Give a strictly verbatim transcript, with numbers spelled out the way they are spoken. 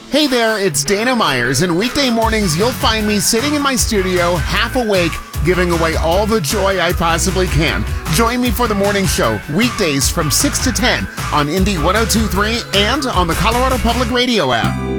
Hey there, it's Dana Myers, and weekday mornings you'll find me sitting in my studio, half awake, giving away all the joy I possibly can. Join me for the morning show, weekdays from six to ten on Indy one oh two point three and on the Colorado Public Radio app.